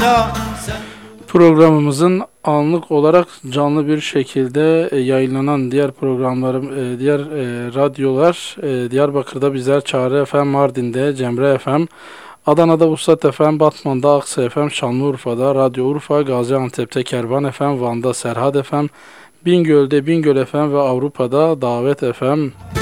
Programımızın anlık olarak canlı bir şekilde yayınlanan diğer programlarım, diğer radyolar Diyarbakır'da bizler Çağrı FM, Mardin'de Cemre FM, Adana'da Vuslat FM, Batman'da Aksa FM, Şanlıurfa'da Radyo Urfa, Gaziantep'te Kervan FM, Van'da Serhat FM, Bingöl'de Bingöl FM ve Avrupa'da Davet FM.